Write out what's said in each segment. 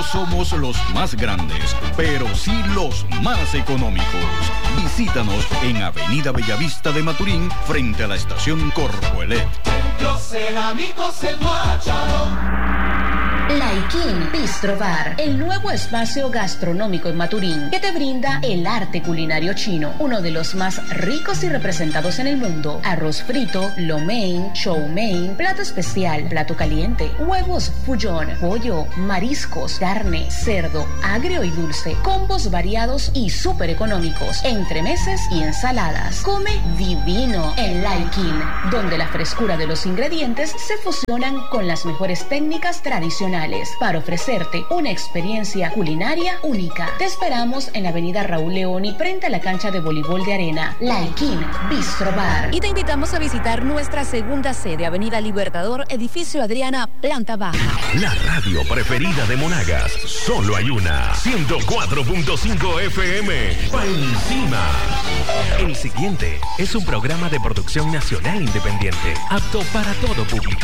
somos los más grandes, pero sí los más económicos. Visítanos en Avenida Bellavista de Maturín, frente a la estación Corpoelet. Los cerámicos El Guácharo. Laikin Bistro Bar, el nuevo espacio gastronómico en Maturín que te brinda el arte culinario chino, uno de los más ricos y representados en el mundo. Arroz frito, lo mein, chow mein, plato especial, plato caliente, huevos fullón, pollo, mariscos, carne, cerdo, agrio y dulce, combos variados y súper económicos, entremeses y ensaladas. Come divino en Laikin, donde la frescura de los ingredientes se fusionan con las mejores técnicas tradicionales para ofrecerte una experiencia culinaria única. Te esperamos en la avenida Raúl Leoni, frente a la cancha de voleibol de arena. Laikin Bistro Bar. Y te invitamos a visitar nuestra segunda sede, Avenida Libertador, edificio Adriana, planta baja. La radio preferida de Monagas, solo hay una. 104.5 FM, pa' encima. El siguiente es un programa de producción nacional independiente, apto para todo público.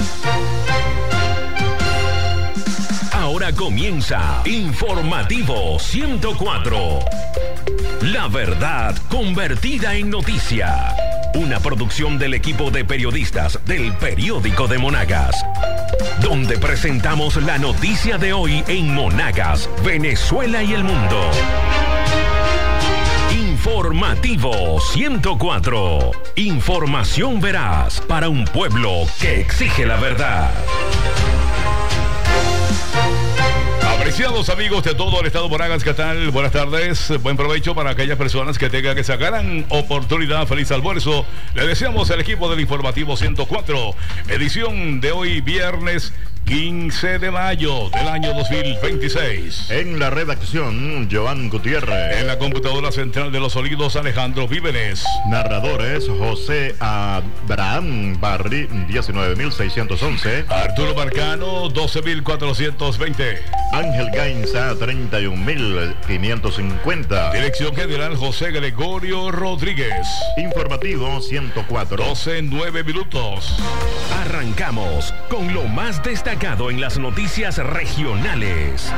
Ahora comienza Informativo 104. La verdad convertida en noticia. Una producción del equipo de periodistas del Periódico de Monagas, donde presentamos la noticia de hoy en Monagas, Venezuela y el mundo. Informativo 104. Información veraz para un pueblo que exige la verdad. Apreciados amigos de todo el estado Monagas, ¿qué tal? Buenas tardes, buen provecho para aquellas personas que tengan esa gran oportunidad. Feliz almuerzo. Le deseamos al equipo del Informativo 104, edición de hoy viernes 15 de mayo del año 2026. En la redacción, Joan Gutiérrez. En la computadora central de los sonidos, Alejandro Vívenes. Narradores, José Abraham Barri, 19.611. Arturo Marcano, 12.420. Ángel Gainza, 31.550. Dirección general, José Gregorio Rodríguez. Informativo 104. 12:09 minutos. Arrancamos con lo más destacado en las noticias regionales.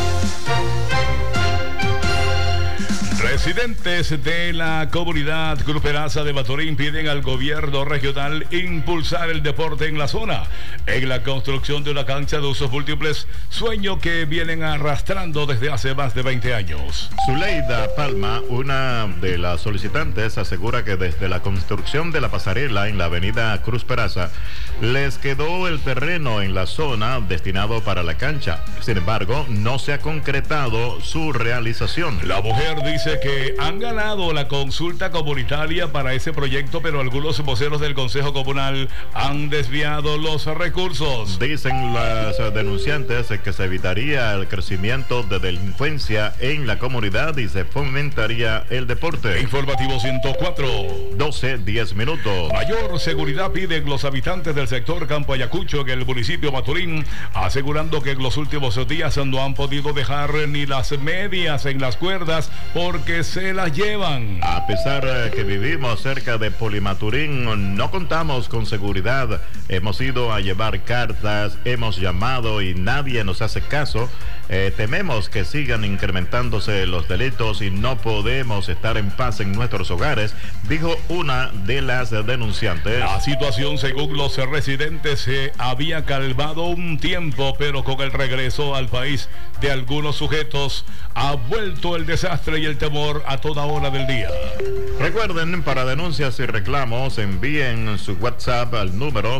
Residentes de la comunidad Cruz Peraza de Maturín piden al gobierno regional impulsar el deporte en la zona, en la construcción de una cancha de usos múltiples, sueño que vienen arrastrando desde hace más de 20 años. Zuleida Palma, una de las solicitantes, asegura que desde la construcción de la pasarela en la avenida Cruz Peraza, les quedó el terreno en la zona destinado para la cancha. Sin embargo, no se ha concretado su realización. La mujer dice que han ganado la consulta comunitaria para ese proyecto, pero algunos voceros del Consejo Comunal han desviado los recursos. Dicen las denunciantes que se evitaría el crecimiento de delincuencia en la comunidad y se fomentaría el deporte. Informativo 104. 12:10 minutos. Mayor seguridad piden los habitantes del sector Campo Ayacucho en el municipio Maturín, asegurando que en los últimos días no han podido dejar ni las medias en las cuerdas porque se las llevan. A pesar que vivimos cerca de Polimaturín, no contamos con seguridad. Hemos ido a llevar cartas, hemos llamado y nadie nos hace caso. Tememos que sigan incrementándose los delitos y no podemos estar en paz en nuestros hogares, dijo una de las denunciantes. La situación, según los residentes, se había calmado un tiempo, pero con el regreso al país de algunos sujetos ha vuelto el desastre y el temor a toda hora del día. Recuerden, para denuncias y reclamos, envíen su WhatsApp al número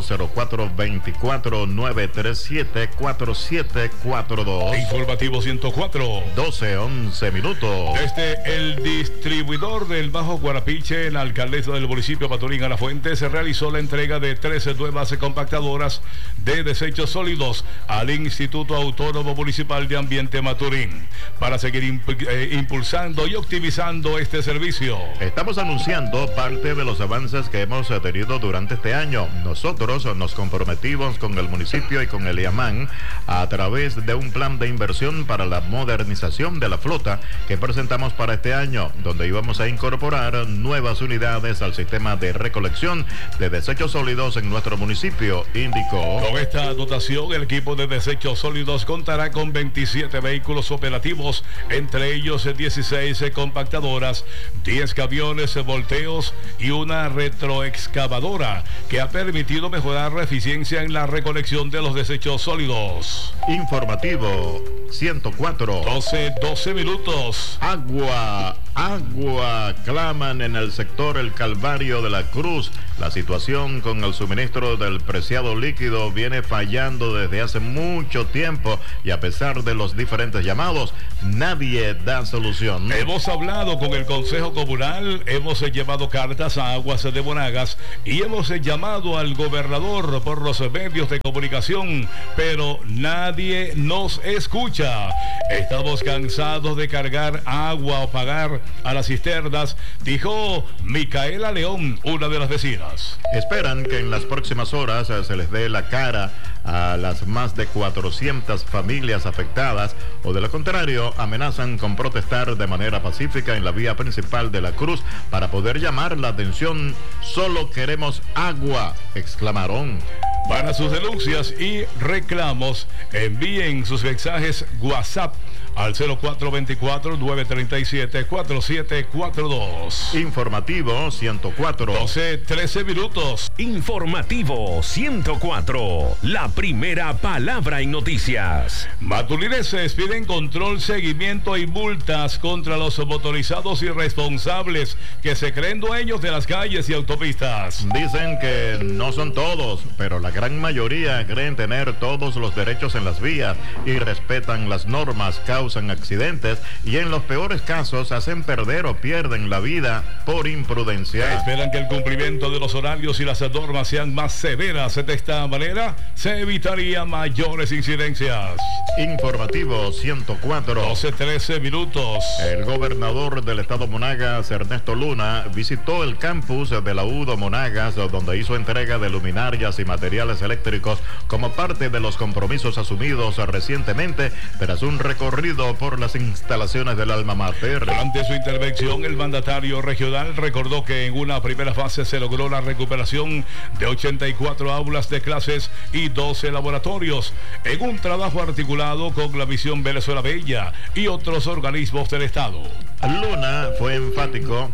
0424-937-4742. Informativo 104. 12:11 minutos. Desde el distribuidor del Bajo Guarapiche, la alcaldesa del municipio Maturín, Ana Fuentes, se realizó la entrega de 13 nuevas compactadoras de desechos sólidos al Instituto Autónomo Municipal de Ambiente Maturín para seguir impulsando y optimizando este servicio. Estamos anunciando parte de los avances que hemos tenido durante este año. Nosotros nos comprometimos con el municipio y con el IAMAN a través de un plan de inversión para la modernización de la flota que presentamos para este año, donde íbamos a incorporar nuevas unidades al sistema de recolección de desechos sólidos en nuestro municipio, indicó. Con esta dotación, el equipo de desechos sólidos contará con 27 vehículos operativos, entre ellos 16 compactadoras, 10 camiones volteos y una retroexcavadora que ha permitido mejorar la eficiencia en la recolección de los desechos sólidos. Informativo 104. 12 minutos. Agua, claman en el sector El Calvario de la Cruz. La situación con el suministro del preciado líquido viene fallando desde hace mucho tiempo y a pesar de los diferentes llamados, nadie da solución. Hemos hablado con el Consejo Comunal, hemos llevado cartas a Aguas de Monagas y hemos llamado al gobernador por los medios de comunicación, pero nadie nos escucha. Estamos cansados de cargar agua o pagar a las cisternas, dijo Micaela León, una de las vecinas. Esperan que en las próximas horas se les dé la cara a las más de 400 familias afectadas, o de lo contrario amenazan con protestar de manera pacífica en la vía principal de la Cruz para poder llamar la atención. Solo queremos agua, exclamaron. Para sus denuncias y reclamos, envíen sus mensajes WhatsApp al 0424-937-4742. Informativo 104. 13 minutos. Informativo 104. La primera palabra en noticias. Maturinenses piden control, seguimiento y multas contra los motorizados irresponsables que se creen dueños de las calles y autopistas. Dicen que no son todos, pero la gran mayoría creen tener todos los derechos en las vías y respetan las normas, causan accidentes y en los peores casos hacen perder o pierden la vida por imprudencia. Esperan que el cumplimiento de los horarios y las normas sean más severas. De esta manera se evitaría mayores incidencias. Informativo 104. 13 minutos. El gobernador del estado Monagas, Ernesto Luna, visitó el campus de la UDO Monagas, donde hizo entrega de luminarias y materiales eléctricos como parte de los compromisos asumidos recientemente tras un recorrido por las instalaciones del alma mater. Durante su intervención, el mandatario regional recordó que en una primera fase se logró la recuperación de 84 aulas de clases y 12 laboratorios, en un trabajo articulado con la Visión Venezuela Bella y otros organismos del Estado. Luna fue enfático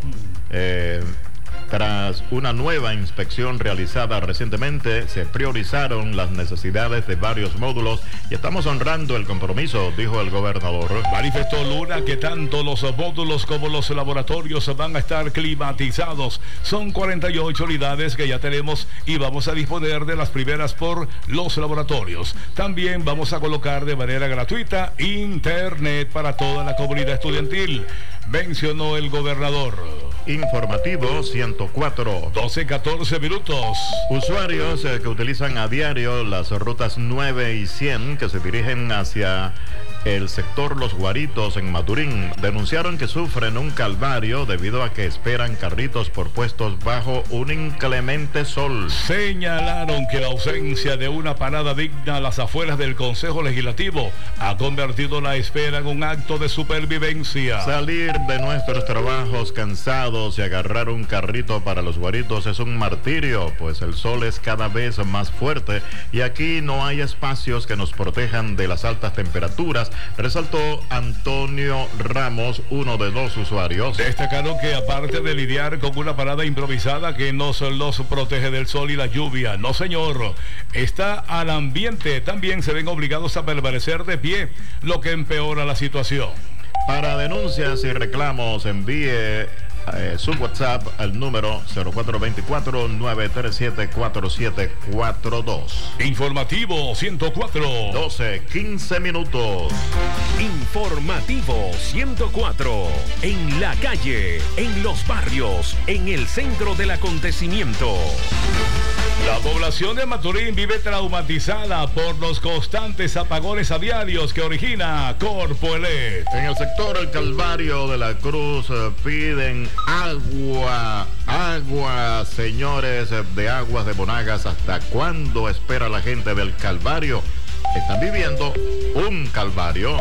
tras una nueva inspección realizada recientemente, se priorizaron las necesidades de varios módulos y estamos honrando el compromiso, dijo el gobernador. Manifestó Luna que tanto los módulos como los laboratorios van a estar climatizados. Son 48 unidades que ya tenemos y vamos a disponer de las primeras por los laboratorios. También vamos a colocar de manera gratuita internet para toda la comunidad estudiantil, mencionó el gobernador. Informativo 104. 14 minutos. Usuarios que utilizan a diario las rutas 9 y 100 que se dirigen hacia el sector Los Guaritos en Maturín denunciaron que sufren un calvario debido a que esperan carritos por puestos bajo un inclemente sol. Señalaron que la ausencia de una parada digna a las afueras del Consejo Legislativo ha convertido la espera en un acto de supervivencia. Salir de nuestros trabajos cansados y agarrar un carrito para Los Guaritos es un martirio, pues el sol es cada vez más fuerte y aquí no hay espacios que nos protejan de las altas temperaturas, resaltó Antonio Ramos, uno de los usuarios. Destacaron que aparte de lidiar con una parada improvisada que no los protege del sol y la lluvia, no señor, está al ambiente, también se ven obligados a permanecer de pie, lo que empeora la situación. Para denuncias y reclamos envíe su WhatsApp al número 0424-937-4742. Informativo 104. 15 minutos. Informativo 104. En la calle, en los barrios, en el centro del acontecimiento. La población de Maturín vive traumatizada por los constantes apagones a diarios que origina Corpoelec. En el sector El Calvario de la Cruz piden agua, señores de Aguas de Monagas. ¿Hasta cuándo espera la gente del Calvario? Están viviendo un calvario.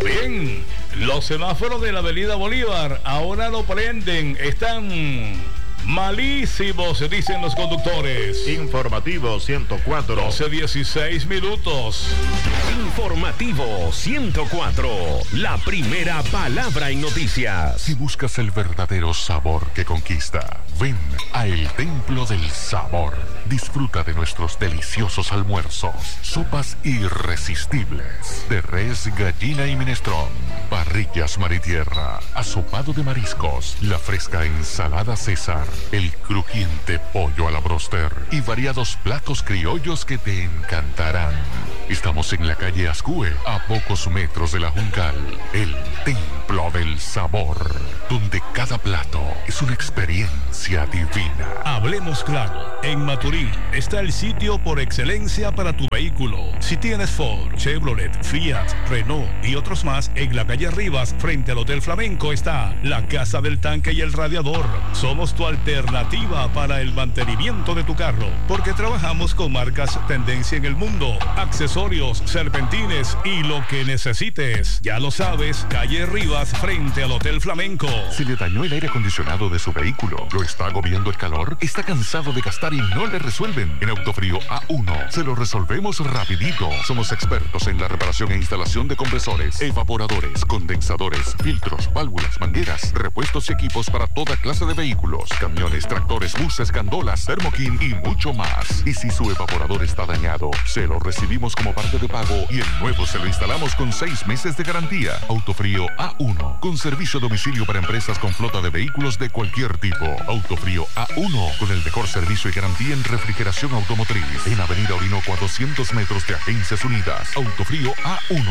Bien, los semáforos de la avenida Bolívar ahora lo prenden, están Malísimo, se dicen los conductores. Informativo 104. 12:16 minutos. Informativo 104. La primera palabra en noticias. Si buscas el verdadero sabor que conquista, ven a El Templo del Sabor. Disfruta de nuestros deliciosos almuerzos, sopas irresistibles de res, gallina y minestrón, parrillas mar y tierra, asopado de mariscos, la fresca ensalada César, el crujiente pollo a la broster y variados platos criollos que te encantarán. Estamos en la calle Ascue, a pocos metros de la Juncal. El Templo del Sabor, donde cada plato es una experiencia divina. Hablemos claro, en Maturín está el sitio por excelencia para tu vehículo. Si tienes Ford, Chevrolet, Fiat, Renault y otros más, en la calle Rivas, frente al Hotel Flamenco, está la Casa del Tanque y el Radiador. Somos tu alternativa para el mantenimiento de tu carro, porque trabajamos con marcas tendencia en el mundo, accesorios, serpentines y lo que necesites. Ya lo sabes, calle Rivas, frente al Hotel Flamenco. ¿Se le dañó el aire acondicionado de su vehículo? ¿Lo está agobiando el calor? ¿Está cansado de gastar y no le resuelven? En Autofrío A1 se lo resolvemos rapidito. Somos expertos en la reparación e instalación de compresores, evaporadores, condensadores, filtros, válvulas, mangueras, repuestos y equipos para toda clase de vehículos, camiones, tractores, buses, gandolas, Thermokin y mucho más. Y si su evaporador está dañado, se lo recibimos como parte de pago y el nuevo se lo instalamos con 6 meses de garantía. Autofrío A1, con servicio a domicilio para empresas con flota de vehículos de cualquier tipo. Autofrío A1, con el mejor servicio y garantía en refrigeración automotriz. En Avenida Orinoco, a 200 metros de Agencias Unidas. Autofrío A1,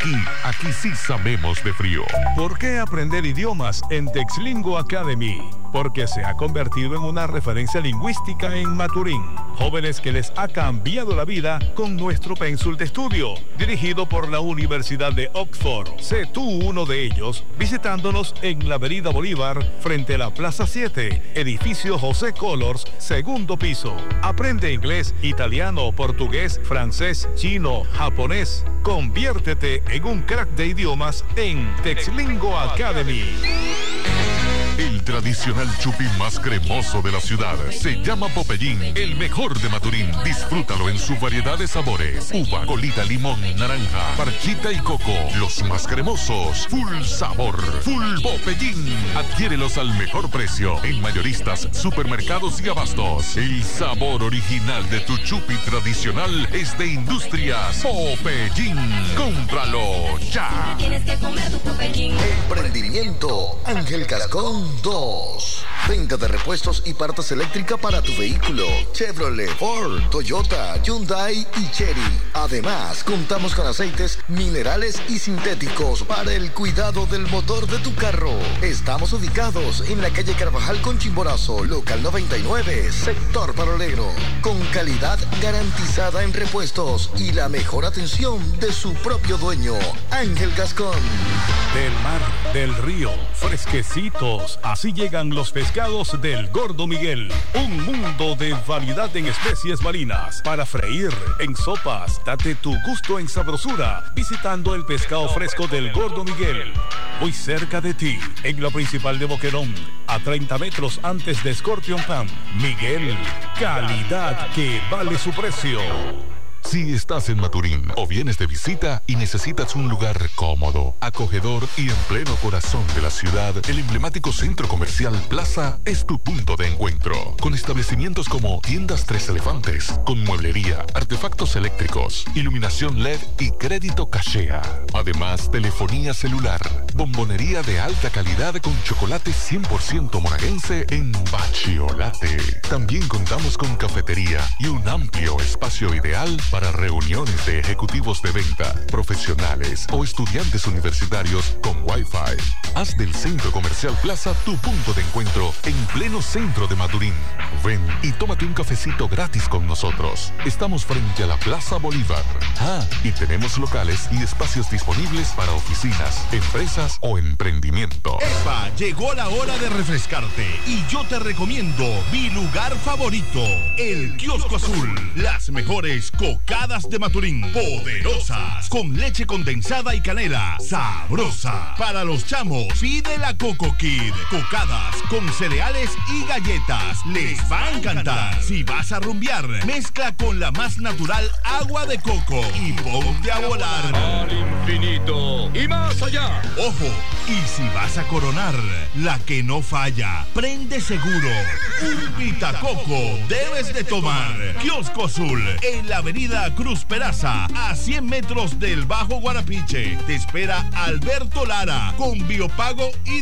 aquí sí sabemos de frío. ¿Por qué aprender idiomas en Texlingo Academy? Porque se ha convertido en una referencia lingüística en Maturín. Jóvenes que les ha cambiado la vida con nuestro pénsul de estudio, dirigido por la Universidad de Oxford. Sé tú uno de ellos visitándonos en la Avenida Bolívar, frente a la Plaza 7, edificio José Colors, segundo piso. Aprende inglés, italiano, portugués, francés, chino, japonés. Conviértete en un crack de idiomas en Texlingo Academy. El tradicional chupi más cremoso de la ciudad se llama Popeyín, el mejor de Maturín. Disfrútalo en su variedad de sabores: uva, colita, limón, naranja, parchita y coco. Los más cremosos, full sabor, full Popeyín. Adquiérelos al mejor precio en mayoristas, supermercados y abastos. El sabor original de tu chupi tradicional es de Industrias Popeyín. ¡Cómpralo ya! Tienes que comer tu Popeyín. Emprendimiento Ángel Gascón 2. Venta de repuestos y partes eléctricas para tu vehículo: Chevrolet, Ford, Toyota, Hyundai y Chery. Además, contamos con aceites minerales y sintéticos para el cuidado del motor de tu carro. Estamos ubicados en la calle Carvajal con Chimborazo, local 99, sector Parolero, con calidad garantizada en repuestos y la mejor atención de su propio dueño, Ángel Gascón. Del mar, del río, fresquecitos, así llegan los pescados del Gordo Miguel. Un mundo de variedad en especies marinas para freír, en sopas. Date tu gusto en sabrosura visitando el pescado fresco del Gordo Miguel. Muy cerca de ti, en la principal de Boquerón, a 30 metros antes de Scorpion Pan. Miguel, calidad que vale su precio. Si estás en Maturín o vienes de visita y necesitas un lugar cómodo, acogedor y en pleno corazón de la ciudad, el emblemático Centro Comercial Plaza es tu punto de encuentro. Con establecimientos como Tiendas Tres Elefantes, con mueblería, artefactos eléctricos, iluminación LED y crédito cachea. Además, telefonía celular, bombonería de alta calidad con chocolate 100% monaguense en Bachiolate. También contamos con cafetería y un amplio espacio ideal para reuniones de ejecutivos de venta, profesionales o estudiantes universitarios con Wi-Fi. Haz del Centro Comercial Plaza tu punto de encuentro en pleno centro de Maturín. Ven y tómate un cafecito gratis con nosotros. Estamos frente a la Plaza Bolívar. Y tenemos locales y espacios disponibles para oficinas, empresas o emprendimiento. ¡Epa! Llegó la hora de refrescarte y yo te recomiendo mi lugar favorito, el Kiosco Azul. Las mejores coca Cocadas de Maturín, poderosas, con leche condensada y canela, sabrosa. Para los chamos, pide la Coco Kid. Cocadas con cereales y galletas, les va a encantar. Si vas a rumbear, mezcla con la más natural agua de coco y ponte a volar al infinito y más allá. Ojo, y si vas a coronar, la que no falla, prende seguro, un Vitacoco debes de tomar. Kiosco Azul, en la avenida Cruz Peraza, a 100 metros del Bajo Guarapiche. Te espera Alberto Lara, con Biopago y